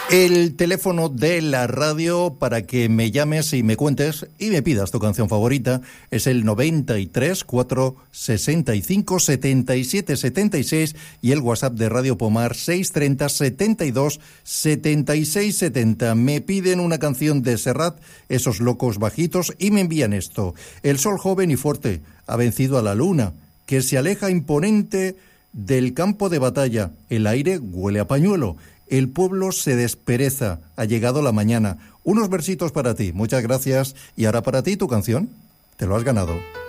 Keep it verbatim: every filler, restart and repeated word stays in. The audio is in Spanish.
El teléfono de la radio para que me llames y me cuentes y me pidas tu canción favorita es el noventa y tres, cuatro sesenta y cinco, setenta y siete setenta y seis y el WhatsApp de Radio Pomar seis treinta, setenta y dos, setenta y seis setenta. Me piden una canción de Serrat, Esos locos bajitos, y me envían esto. El sol joven y fuerte ha vencido a la luna, que se aleja imponente del campo de batalla. El aire huele a pañuelo. El pueblo se despereza, ha llegado la mañana. Unos versitos para ti, muchas gracias. Y ahora para ti tu canción, te lo has ganado.